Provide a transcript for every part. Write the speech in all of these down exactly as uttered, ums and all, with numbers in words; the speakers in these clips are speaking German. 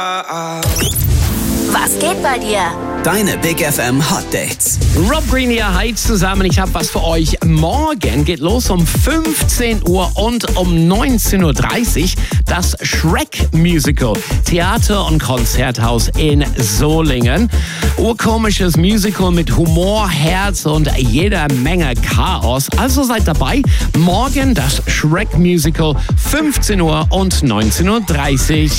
Was geht bei dir? Deine Big F M Hot Dates. Rob Green hier, hi zusammen. Ich habe was für euch. Morgen geht los um fünfzehn Uhr und um neunzehn Uhr dreißig das Shrek-Musical. Theater- und Konzerthaus in Solingen. Urkomisches Musical mit Humor, Herz und jeder Menge Chaos. Also seid dabei. Morgen das Shrek-Musical, fünfzehn Uhr und neunzehn Uhr dreißig.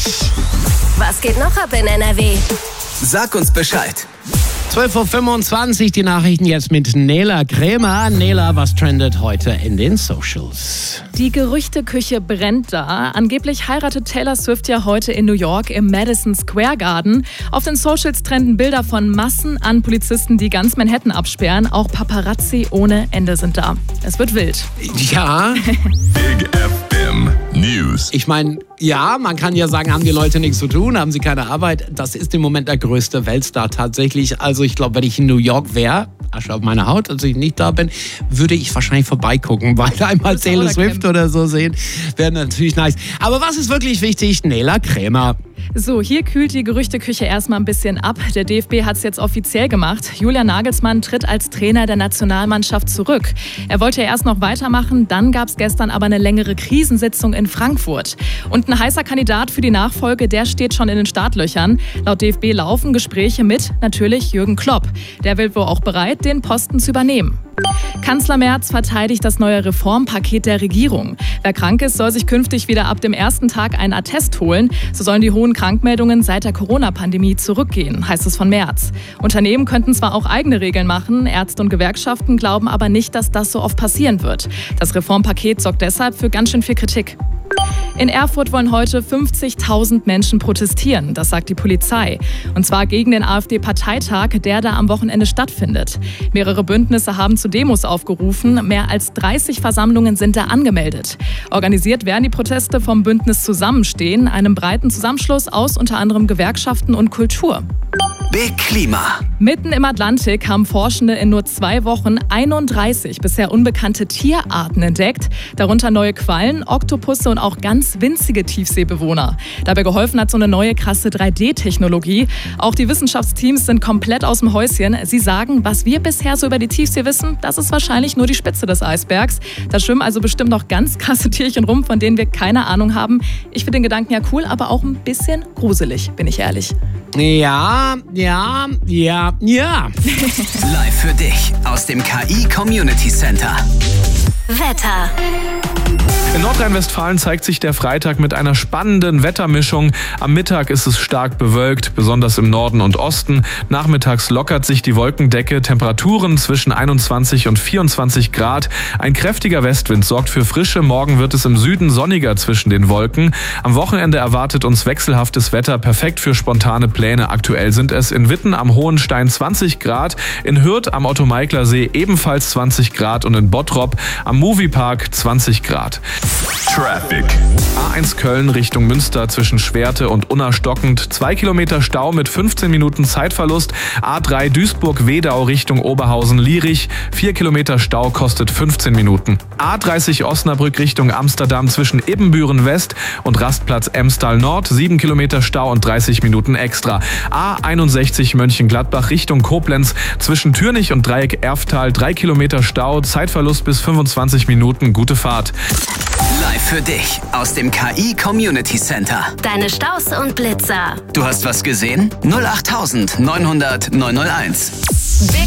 Was geht noch ab in N R W? Sag uns Bescheid. zwölf Uhr fünfundzwanzig, die Nachrichten jetzt mit Nela Krämer. Nela, was trendet heute in den Socials? Die Gerüchteküche brennt da. Angeblich heiratet Taylor Swift ja heute in New York im Madison Square Garden. Auf den Socials trenden Bilder von Massen an Polizisten, die ganz Manhattan absperren. Auch Paparazzi ohne Ende sind da. Es wird wild. Ja. Big F M News. Ich meine, ja, man kann ja sagen, haben die Leute nichts zu tun, haben sie keine Arbeit. Das ist im Moment der größte Weltstar tatsächlich. Also ich glaube, wenn ich in New York wäre, Asche auf meine Haut, als ich nicht da bin, würde ich wahrscheinlich vorbeigucken, weil einmal Taylor Swift oder so sehen, wäre natürlich nice. Aber was ist wirklich wichtig? Nela Krämer. So, hier kühlt die Gerüchteküche erstmal ein bisschen ab. Der D F B hat es jetzt offiziell gemacht. Julian Nagelsmann tritt als Trainer der Nationalmannschaft zurück. Er wollte ja erst noch weitermachen, dann gab es gestern aber eine längere Krisensitzung in Frankfurt. Und ein heißer Kandidat für die Nachfolge, der steht schon in den Startlöchern. Laut D F B laufen Gespräche mit natürlich Jürgen Klopp. Der will wohl auch bereit, den Posten zu übernehmen. Kanzler Merz verteidigt das neue Reformpaket der Regierung. Wer krank ist, soll sich künftig wieder ab dem ersten Tag einen Attest holen. So sollen die hohen Krankmeldungen seit der Corona-Pandemie zurückgehen, heißt es von Merz. Unternehmen könnten zwar auch eigene Regeln machen, Ärzte und Gewerkschaften glauben aber nicht, dass das so oft passieren wird. Das Reformpaket sorgt deshalb für ganz schön viel Kritik. In Erfurt wollen heute fünfzigtausend Menschen protestieren, das sagt die Polizei. Und zwar gegen den AfD-Parteitag, der da am Wochenende stattfindet. Mehrere Bündnisse haben zu Demos aufgerufen, mehr als dreißig Versammlungen sind da angemeldet. Organisiert werden die Proteste vom Bündnis Zusammenstehen, einem breiten Zusammenschluss aus unter anderem Gewerkschaften und Kultur. Big Klima. Mitten im Atlantik haben Forschende in nur zwei Wochen einunddreißig bisher unbekannte Tierarten entdeckt, darunter neue Quallen, Oktopusse und auch ganz winzige Tiefseebewohner. Dabei geholfen hat so eine neue krasse drei D Technologie. Auch die Wissenschaftsteams sind komplett aus dem Häuschen. Sie sagen, was wir bisher so über die Tiefsee wissen, das ist wahrscheinlich nur die Spitze des Eisbergs. Da schwimmen also bestimmt noch ganz krasse Tierchen rum, von denen wir keine Ahnung haben. Ich finde den Gedanken ja cool, aber auch ein bisschen gruselig, bin ich ehrlich. Ja, ja, ja, ja. Live für dich aus dem K I Community Center. Wetter. In Nordrhein-Westfalen zeigt sich der Freitag mit einer spannenden Wettermischung. Am Mittag ist es stark bewölkt, besonders im Norden und Osten. Nachmittags lockert sich die Wolkendecke, Temperaturen zwischen einundzwanzig und vierundzwanzig Grad. Ein kräftiger Westwind sorgt für Frische. Morgen wird es im Süden sonniger zwischen den Wolken. Am Wochenende erwartet uns wechselhaftes Wetter, perfekt für spontane Pläne. Aktuell sind es in Witten am Hohenstein zwanzig Grad, in Hürth am Otto-Meikler-See ebenfalls zwanzig Grad und in Bottrop am Moviepark zwanzig Grad. Traffic. A eins Köln Richtung Münster zwischen Schwerte und Unna stockend. Zwei Kilometer Stau mit fünfzehn Minuten Zeitverlust. A drei Duisburg-Wedau Richtung Oberhausen-Lierich. Vier Kilometer Stau kostet fünfzehn Minuten. A dreißig Osnabrück Richtung Amsterdam zwischen Ibbenbüren West und Rastplatz Emstal Nord. Sieben Kilometer Stau und dreißig Minuten extra. A einundsechzig Mönchengladbach Richtung Koblenz zwischen Türnich und Dreieck Erftal. Drei Kilometer Stau, Zeitverlust bis fünfundzwanzig Minuten. Gute Fahrt. Live für dich aus dem K I Community Center. Deine Staus und Blitzer. Du hast was gesehen? null acht neunhundert neunhunderteins.